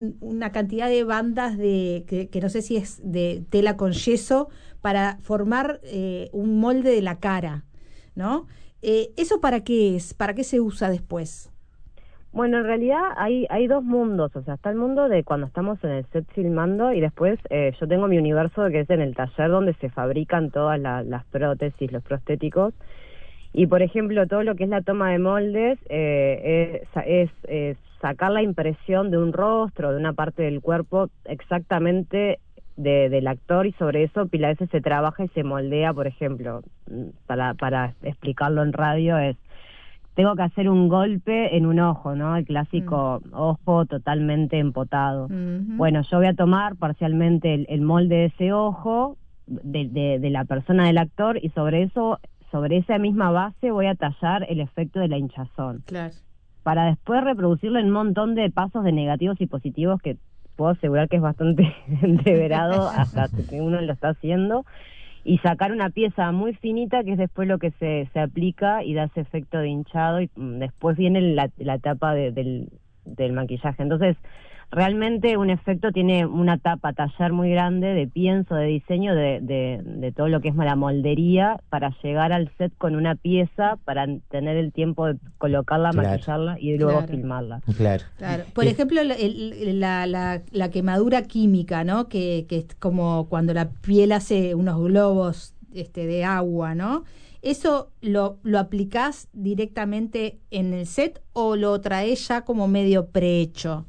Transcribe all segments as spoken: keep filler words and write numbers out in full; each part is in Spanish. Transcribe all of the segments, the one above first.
una cantidad de bandas de que, que no sé si es de tela con yeso para formar eh, un molde de la cara, ¿no? Eh, ¿Eso para qué es? ¿Para qué se usa después? Bueno, en realidad hay, hay dos mundos, o sea, está el mundo de cuando estamos en el set filmando y después eh, yo tengo mi universo que es en el taller donde se fabrican todas la, las prótesis, los prostéticos. Y, por ejemplo, todo lo que es la toma de moldes eh, es, es, es sacar la impresión de un rostro, de una parte del cuerpo exactamente de, del actor, y sobre eso pila veces se trabaja y se moldea. Por ejemplo, para, para explicarlo en radio es, tengo que hacer un golpe en un ojo, ¿no? El clásico mm. ojo totalmente empotado. Mm-hmm. Bueno, yo voy a tomar parcialmente el, el molde de ese ojo, de, de, de la persona del actor, y sobre eso... sobre esa misma base voy a tallar el efecto de la hinchazón. Claro. Para después reproducirlo en un montón de pasos de negativos y positivos que puedo asegurar que es bastante entreverado hasta que uno lo está haciendo, y sacar una pieza muy finita que es después lo que se, se aplica y da ese efecto de hinchado, y después viene la, la etapa de, del, del maquillaje. Entonces, realmente un efecto tiene una etapa tallar muy grande de pienso, de diseño, de, de, de todo lo que es la moldería, para llegar al set con una pieza, para tener el tiempo de colocarla, claro, maquillarla y luego claro. filmarla. Claro. Claro. Por ejemplo, el, el, la, la, la quemadura química, ¿no? Que, que es como cuando la piel hace unos globos este, de agua, ¿no? ¿Eso lo, lo aplicás directamente en el set o lo traes ya como medio prehecho?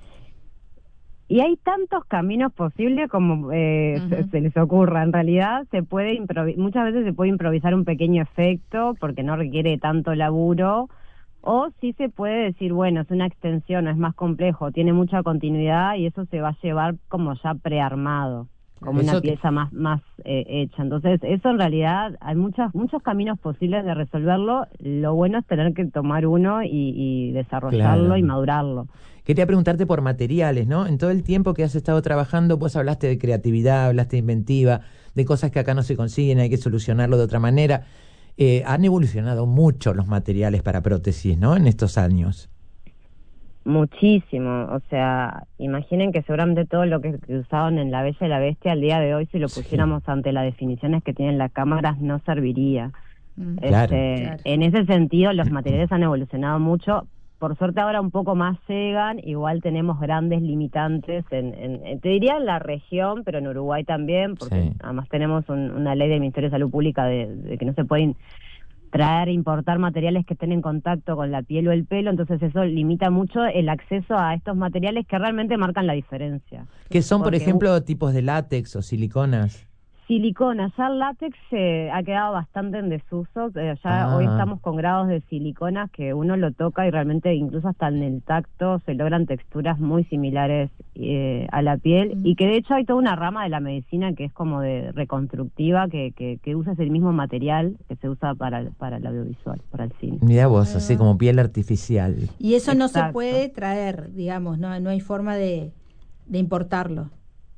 Y hay tantos caminos posibles como eh, uh-huh. se, se les ocurra. En realidad se puede improvi- muchas veces se puede improvisar un pequeño efecto porque no requiere tanto laburo, o sí se puede decir, bueno, es una extensión, es más complejo, tiene mucha continuidad y eso se va a llevar como ya prearmado, como eso una pieza que... más más eh, hecha. Entonces eso en realidad hay muchas muchos caminos posibles de resolverlo. Lo bueno es tener que tomar uno y, y desarrollarlo, claro, y madurarlo. Quería preguntarte por materiales, ¿no? En todo el tiempo que has estado trabajando, vos hablaste de creatividad, hablaste de inventiva, de cosas que acá no se consiguen, hay que solucionarlo de otra manera. Eh, han evolucionado mucho los materiales para prótesis, ¿no? En estos años. Muchísimo, o sea, imaginen que seguramente todo lo que, que usaban en La Bella y la Bestia al día de hoy, si lo pusiéramos sí. ante las definiciones que tienen las cámaras, no serviría. Mm. Este, claro, claro. En ese sentido, los materiales han evolucionado mucho. Por suerte ahora un poco más llegan, igual tenemos grandes limitantes, en, en, en te diría en la región, pero en Uruguay también, porque sí. además tenemos un, una ley del Ministerio de Salud Pública de, de que no se pueden traer, importar materiales que estén en contacto con la piel o el pelo, entonces eso limita mucho el acceso a estos materiales que realmente marcan la diferencia. ¿Qué son, porque, por ejemplo, uh, tipos de látex o siliconas? Silicona, ya el látex eh, ha quedado bastante en desuso, eh, ya ah. hoy estamos con grados de silicona que uno lo toca y realmente incluso hasta en el tacto se logran texturas muy similares eh, a la piel, mm. y que de hecho hay toda una rama de la medicina que es como de reconstructiva, que, que, que usa el mismo material que se usa para, para el audiovisual, para el cine. Mirá vos, así como piel artificial. Y eso Exacto. no se puede traer, digamos, no, no hay forma de, de importarlo.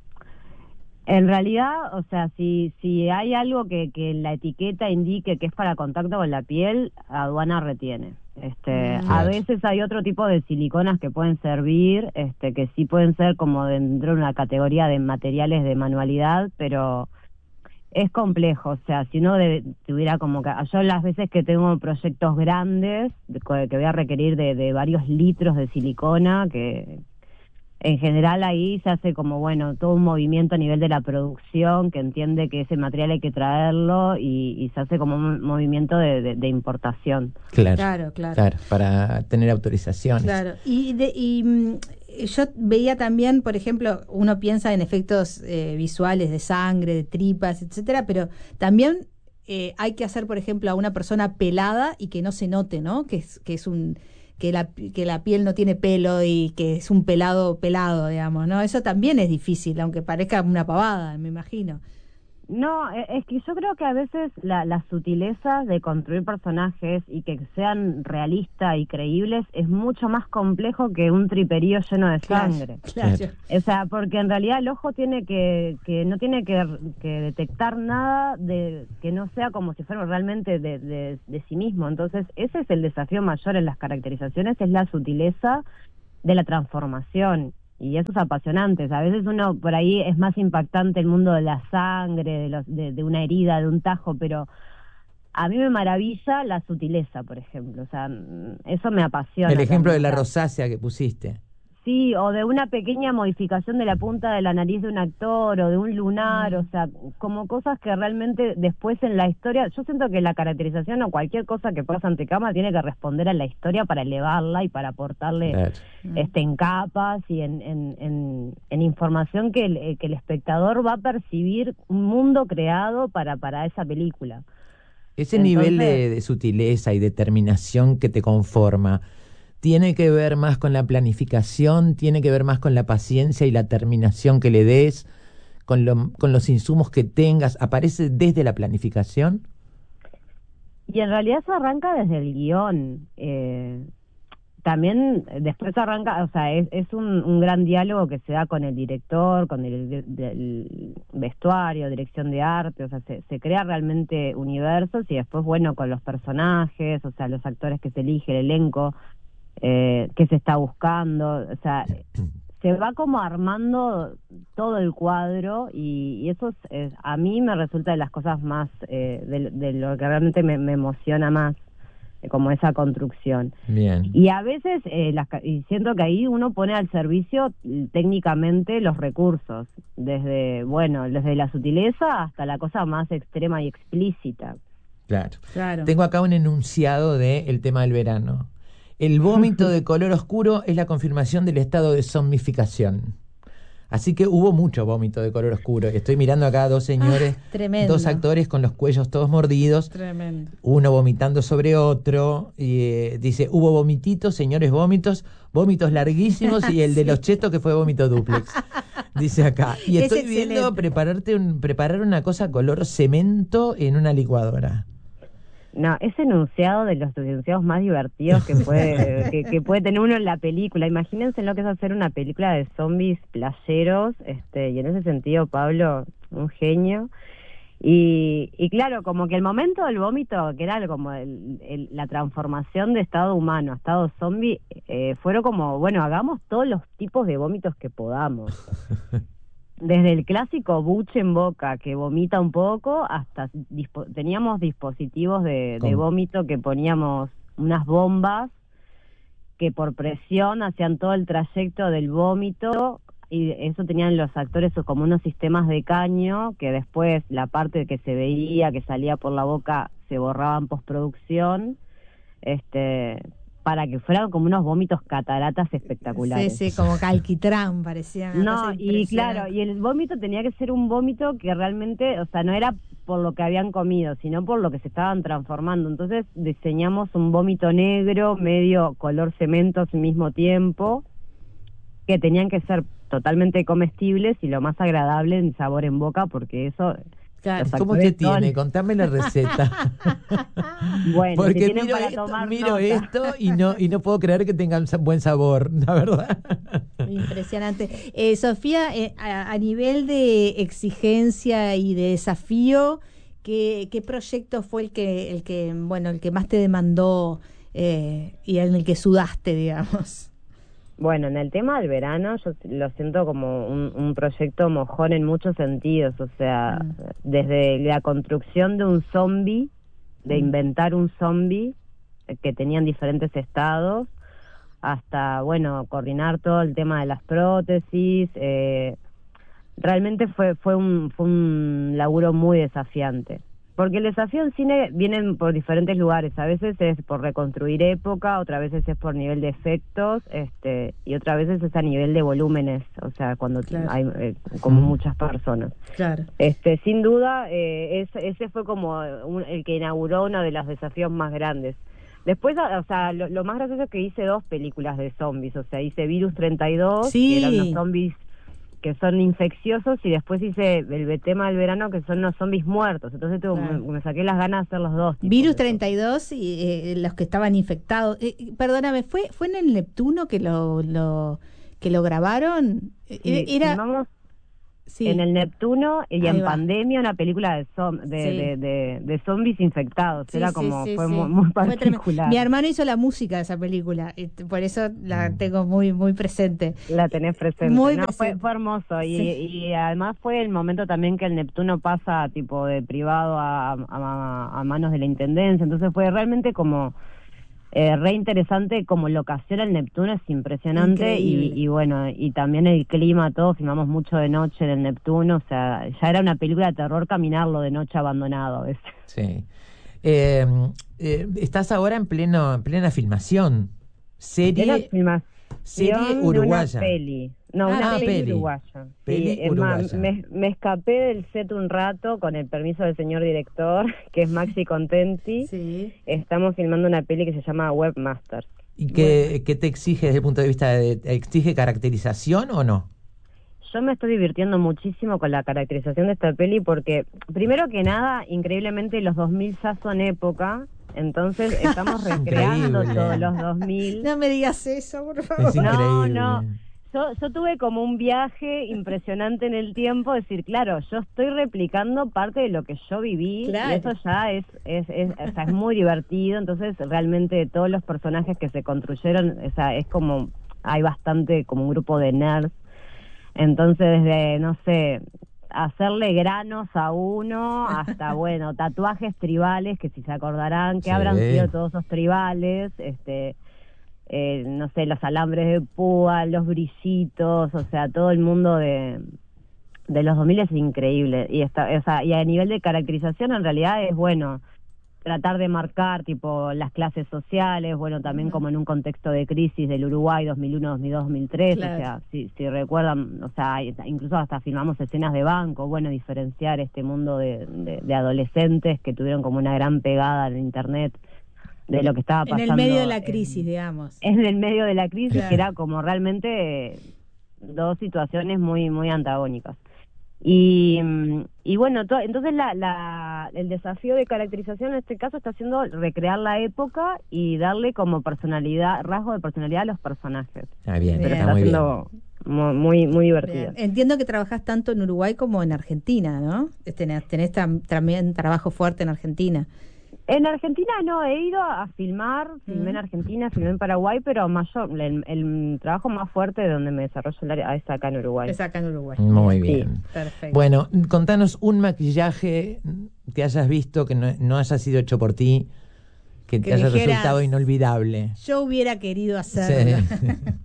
En realidad, o sea, si si hay algo que, que la etiqueta indique que es para contacto con la piel, aduana retiene. Este, mm. A veces hay otro tipo de siliconas que pueden servir, este, que sí pueden ser como dentro de una categoría de materiales de manualidad, pero es complejo. O sea, si uno de, tuviera como que... Yo las veces que tengo proyectos grandes, de, que voy a requerir de, de varios litros de silicona, que... En general ahí se hace como, bueno, todo un movimiento a nivel de la producción que entiende que ese material hay que traerlo y, y se hace como un movimiento de, de, de importación. Claro, claro, claro, claro, para tener autorizaciones. Claro, y, de, y mm, yo veía también, por ejemplo, uno piensa en efectos eh, visuales de sangre, de tripas, etcétera, pero también eh, hay que hacer, por ejemplo, a una persona pelada y que no se note, ¿no? Que es, que es un... que la, que la piel no tiene pelo y que es un pelado pelado, digamos, ¿no? Eso también es difícil, aunque parezca una pavada, me imagino. No, es que yo creo que a veces la, las sutilezas de construir personajes y que sean realistas y creíbles es mucho más complejo que un triperío lleno de claro, sangre. Claro. O sea, porque en realidad el ojo tiene que, que no tiene que, que detectar nada de que no sea como si fuera realmente de, de, de sí mismo. Entonces, ese es el desafío mayor en las caracterizaciones, es la sutileza de la transformación. y eso es apasionante. A veces uno por ahí es más impactante el mundo de la sangre, de, los, de, de una herida, de un tajo, pero a mí me maravilla la sutileza, por ejemplo. O sea, eso me apasiona. El ejemplo también, de la o sea, rosácea que pusiste. Sí, o de una pequeña modificación de la punta de la nariz de un actor, o de un lunar, Mm. o sea, como cosas que realmente después en la historia, yo siento que la caracterización o cualquier cosa que pasa ante cámara tiene que responder a la historia para elevarla y para aportarle Claro. este en capas y en, en, en, en información que el, que el espectador va a percibir un mundo creado para, para esa película. Ese Entonces, nivel de, de sutileza y determinación que te conforma, ¿tiene que ver más con la planificación? ¿Tiene que ver más con la paciencia y la terminación que le des? ¿Con, lo, con los insumos que tengas? ¿Aparece desde la planificación? y en realidad eso arranca desde el guión. Eh, también eh, después arranca, o sea, es, es un, un gran diálogo que se da con el director, con el de- del vestuario, dirección de arte, o sea, se, se crea realmente universos y después, bueno, con los personajes, o sea, los actores que se elige, el elenco, eh, que se está buscando, o sea, se va como armando todo el cuadro y, y eso es, es- a mí me resulta de las cosas más, eh, de, de lo que realmente me, me emociona más, eh, como esa construcción. Bien. Y a veces, eh, las, ca- y siento que ahí uno pone al servicio mm, técnicamente los recursos, desde, bueno, desde la sutileza hasta la cosa más extrema y explícita. Claro. Claro. Tengo acá un enunciado del tema del verano. El vómito de color oscuro es la confirmación del estado de zombificación. Así que hubo mucho vómito de color oscuro. Estoy mirando acá a dos señores, Ah, tremendo. dos actores con los cuellos todos mordidos, Tremendo. uno vomitando sobre otro, y eh, dice, hubo vomititos, señores vómitos, vómitos larguísimos y el de los chetos que fue vómito duplex. Dice acá. Y Es estoy viendo excelente. prepararte un, preparar una cosa color cemento en una licuadora. No, es enunciado de los enunciados más divertidos que puede que, que puede tener uno en la película. Imagínense lo que es hacer una película de zombies playeros, este, y en ese sentido Pablo, un genio. Y, y claro, como que el momento del vómito, que era como el, el- la transformación de estado humano a estado zombie, eh, fueron como, bueno, hagamos todos los tipos de vómitos que podamos. Desde el clásico buche en boca que vomita un poco hasta dispo- teníamos dispositivos de, de ¿Cómo? vómito que poníamos unas bombas que por presión hacían todo el trayecto del vómito y eso tenían los actores como unos sistemas de caño que después la parte que se veía que salía por la boca se borraba en postproducción, este para que fueran como unos vómitos cataratas espectaculares. Sí, sí, como calquitrán parecía. una No, cosa y impresionante. claro, y el vómito tenía que ser un vómito que realmente, o sea, no era por lo que habían comido, sino por lo que se estaban transformando. Entonces diseñamos un vómito negro, medio color cemento al mismo tiempo, que tenían que ser totalmente comestibles y lo más agradable en sabor en boca, porque eso... Claro. los ¿Cómo te actores son- tiene? Contame la receta. Bueno, si Porque tienen miro, para esto, tomar miro nota. esto y no y no puedo creer que tengan sa- buen sabor, la verdad. Impresionante. Eh, Sofía, eh, a, a nivel de exigencia y de desafío, ¿qué, qué proyecto fue el que, el que, bueno, el que más te demandó eh, y en el que sudaste, digamos? Bueno, en el tema del verano yo lo siento como un, un proyecto mojón en muchos sentidos, o sea, Mm. desde la construcción de un zombie, de Mm. inventar un zombie eh, que tenían diferentes estados, hasta, bueno, coordinar todo el tema de las prótesis, eh, realmente fue fue un fue un laburo muy desafiante. Porque el desafío en cine viene por diferentes lugares, a veces es por reconstruir época, otras veces es por nivel de efectos, este, y otras veces es a nivel de volúmenes, o sea, cuando Claro. hay eh, como Mm. muchas personas. Claro. Este, sin duda, eh, ese, ese fue como un- el que inauguró uno de los desafíos más grandes. Después, o sea, lo, lo más gracioso es que hice dos películas de zombies, o sea, hice Virus treinta y dos, Sí. que eran los zombies que son infecciosos, y después hice el tema del verano, que son los zombies muertos. Entonces tuve- Claro. me, me saqué las ganas de hacer los dos. tipos Virus de treinta y dos y eh, los que estaban infectados. Eh, eh, perdóname, ¿fue fue en el Neptuno que lo, lo que lo grabaron? Eh, zombies. Sí, Era filmamos, Sí. En el Neptuno y Ahí en va. Pandemia, una película de, zom- de, Sí. de, de, de zombies infectados. Sí, Era sí, como, sí, fue sí. muy, muy Fue tremendo. particular. Mi hermano hizo la música de esa película, y t- por eso la Mm. tengo muy, muy presente. La tenés presente. Muy No, fue, presente. fue hermoso. Y, Sí. y además fue el momento también que el Neptuno pasa tipo de privado a, a, a manos de la Intendencia. Entonces fue realmente como eh, re interesante, como locación el Neptuno es impresionante. Y, Increíble. y bueno, y también el clima, todo, filmamos mucho de noche en el Neptuno. O sea, ya era una película de terror caminarlo de noche abandonado a veces. Sí. Eh, eh, estás ahora en pleno, en plena filmación. Es la Serie, filmación serie de una uruguaya. peli. No, Ah, una Ah, peli, peli. uruguaya. Peli Sí, es más, uruguaya. me, me escapé del set un rato con el permiso del señor director, que es Maxi Contenti. Sí. Estamos filmando una peli que se llama Webmasters. ¿Y qué, qué te exige desde el punto de vista de, exige caracterización o no? Yo me estoy divirtiendo muchísimo con la caracterización de esta peli porque, primero que nada, increíblemente los dos mil ya son época, entonces estamos recreando Increíble. todos los dos mil. No me digas eso, por favor. Es No, increíble. no. Yo, yo tuve como un viaje impresionante en el tiempo, decir, claro, yo estoy replicando parte de lo que yo viví, Claro. y eso ya es, es, es, o sea, es muy divertido. Entonces realmente todos los personajes que se construyeron, o sea, es como, hay bastante como un grupo de nerds, entonces desde, no sé, hacerle granos a uno hasta, bueno, tatuajes tribales, que si se acordarán, que Sí. habrán sido todos esos tribales, este... Eh, no sé, los alambres de púa, los brillitos, o sea, todo el mundo de, de los dos mil es increíble. Y, está, o sea, y a nivel de caracterización, en realidad es bueno tratar de marcar tipo las clases sociales, bueno, también Ujú. como en un contexto de crisis del Uruguay dos mil uno, dos mil dos, dos mil tres, Claro. o sea, si, si recuerdan, o sea, incluso hasta filmamos escenas de banco, bueno, diferenciar este mundo de, de, de adolescentes que tuvieron como una gran pegada en internet de lo que estaba En pasando el medio de la en- crisis, digamos. en el medio de la crisis, Claro. que era como realmente eh, dos situaciones muy muy antagónicas. Y, mm, y bueno, to- entonces la, la, el desafío de caracterización en este caso está siendo recrear la época y darle como personalidad, rasgo de personalidad a los personajes. Ah, bien, Bien. está Está muy bien. siendo mu- muy muy divertido. Bien. Entiendo que trabajás tanto en Uruguay como en Argentina, ¿no? Tenés, tenés tam- también trabajo fuerte en Argentina. En Argentina no, he ido a filmar, filmé en Mm. Argentina, filmé en Paraguay, pero mayor, el, el trabajo más fuerte de donde me desarrollo el área es acá en Uruguay. Es acá en Uruguay. Muy Sí. bien. Perfecto. Bueno, contanos un maquillaje que hayas visto que no, no haya sido hecho por ti, que te Que haya dijeras, resultado inolvidable. Yo hubiera querido hacerlo. Sí.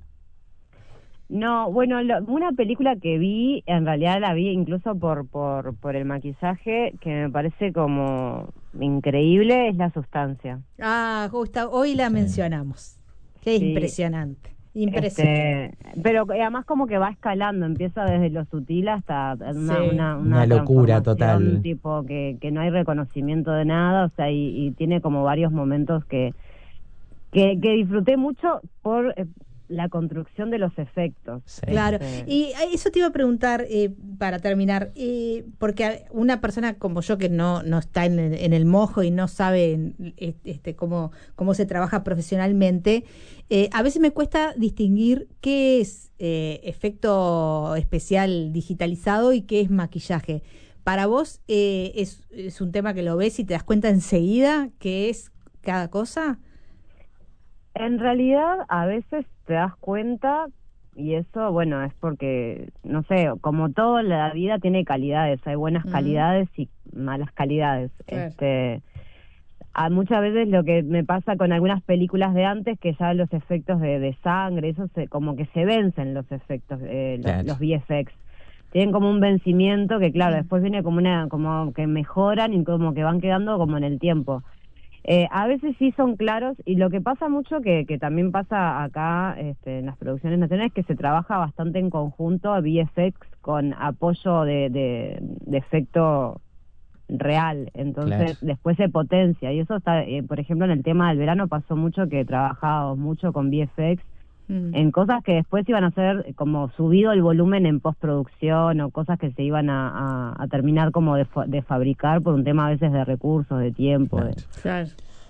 No, bueno, lo- una película que vi, en realidad la vi incluso por, por, por el maquillaje, que me parece como increíble, es La Sustancia. Ah, justo, hoy la Sí. mencionamos. Qué Sí. impresionante. Impresionante. Este, pero además como que va escalando, empieza desde lo sutil hasta una, Sí. una, una, Una locura transformación, total. tipo que, que no hay reconocimiento de nada, o sea, y, y tiene como varios momentos que, que, que disfruté mucho por eh, la construcción de los efectos. Sí. Claro, Sí. y eso te iba a preguntar eh, para terminar, eh, porque una persona como yo que no, no está en el, en el mojo y no sabe este, cómo, cómo se trabaja profesionalmente, eh, a veces me cuesta distinguir qué es eh, efecto especial digitalizado y qué es maquillaje. Para vos eh, es, es un tema que lo ves y te das cuenta enseguida qué es cada cosa. En realidad, a veces te das cuenta, y eso, bueno, es porque, no sé, como todo en la vida tiene calidades, hay buenas Ujú. calidades y malas calidades. Claro. Este, a muchas veces lo que me pasa con algunas películas de antes, que ya los efectos de, de sangre, eso se, como que se vencen los efectos, eh, los, Claro. los V F X. Tienen como un vencimiento que, claro, Mm. después viene como una, como que mejoran y como que van quedando como en el tiempo. Eh, a veces sí son claros, y lo que pasa mucho, que, que también pasa acá este, en las producciones nacionales, es que se trabaja bastante en conjunto V F X con apoyo de, de, de efecto real, entonces Claro. después se potencia, y eso está, eh, por ejemplo, en el tema del verano pasó mucho que trabajábamos mucho con V F X Mm. en cosas que después iban a ser como subido el volumen en postproducción, o cosas que se iban a, a, a terminar como de, fa- de fabricar por un tema a veces de recursos, de tiempo. Claro. de- Claro.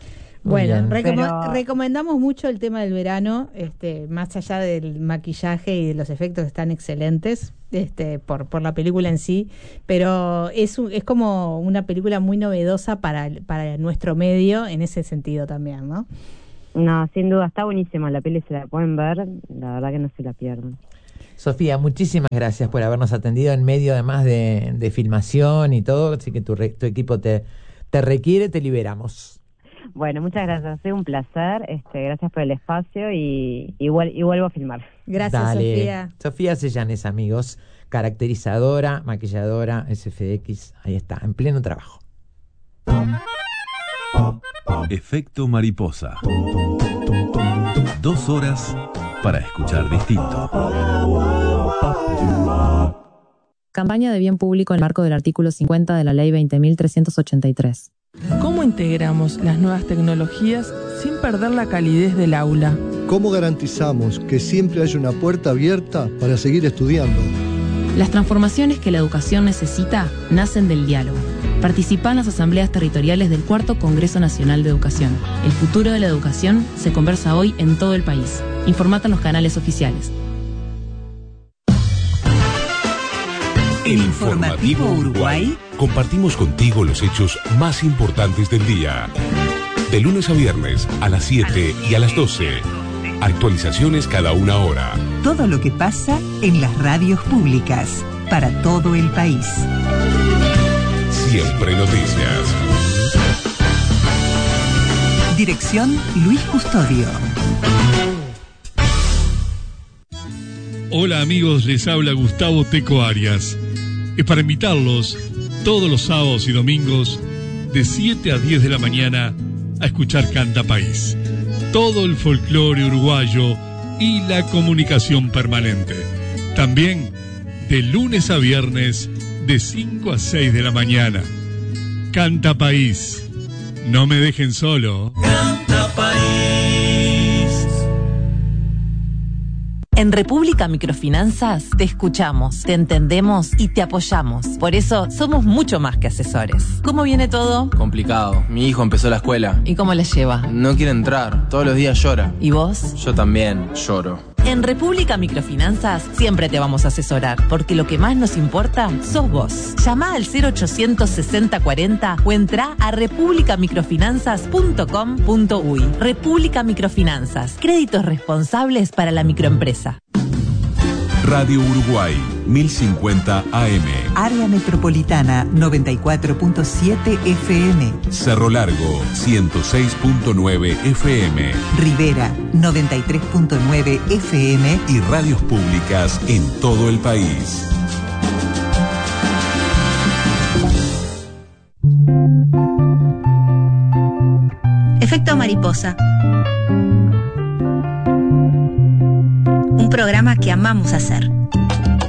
Bueno, recom- Pero... recomendamos mucho el tema del verano, este, más allá del maquillaje y de los efectos que están excelentes, este, por, por la película en sí, pero es, un, es como una película muy novedosa para, para nuestro medio en ese sentido también, ¿no? No, sin duda, está buenísima la peli, se la pueden ver, la verdad que no se la pierdan. Sofía, muchísimas gracias por habernos atendido en medio además de, de filmación y todo, así que tu, re, tu equipo te, te requiere, te liberamos. Bueno, muchas gracias, ha sido un placer, este, gracias por el espacio y, y, vuel- y vuelvo a filmar. Gracias, Dale. Sofía. Sofía Sellanes, amigos, caracterizadora, maquilladora, S F X, ahí está, en pleno trabajo. Efecto mariposa. Dos horas para escuchar distinto. Campaña de bien público en el marco del artículo cincuenta de la Ley veinte mil trescientos ochenta y tres. ¿Cómo integramos las nuevas tecnologías sin perder la calidez del aula? ¿Cómo garantizamos que siempre haya una puerta abierta para seguir estudiando? Las transformaciones que la educación necesita nacen del diálogo. Participa en las asambleas territoriales del Cuarto Congreso Nacional de Educación. El futuro de la educación se conversa hoy en todo el país. Informate en los canales oficiales. En Informativo Uruguay compartimos contigo los hechos más importantes del día. De lunes a viernes a las siete y a las doce. Actualizaciones cada una hora. Todo lo que pasa en las radios públicas para todo el país. Siempre noticias. Dirección Luis Custodio. Hola amigos, les habla Gustavo Teco Arias. Es para invitarlos todos los sábados y domingos de siete a diez de la mañana a escuchar Canta País. Todo el folclore uruguayo y la comunicación permanente. También de lunes a viernes de cinco a seis de la mañana. Canta País. No me dejen solo. Canta País. En República Microfinanzas te escuchamos, te entendemos y te apoyamos. Por eso somos mucho más que asesores. ¿Cómo viene todo? Complicado. Mi hijo empezó la escuela. ¿Y cómo le lleva? No quiere entrar. Todos los días llora. ¿Y vos? Yo también lloro. En República Microfinanzas siempre te vamos a asesorar, porque lo que más nos importa sos vos. Llama al cero ochocientos sesenta cuarenta o entra a república microfinanzas punto com punto uy. República Microfinanzas, créditos responsables para la microempresa. Radio Uruguay, mil cincuenta A M. Área Metropolitana, noventa y cuatro punto siete F M. Cerro Largo, ciento seis punto nueve F M. Rivera, noventa y tres punto nueve F M. Y radios públicas en todo el país. Efecto mariposa. Un programa que amamos hacer.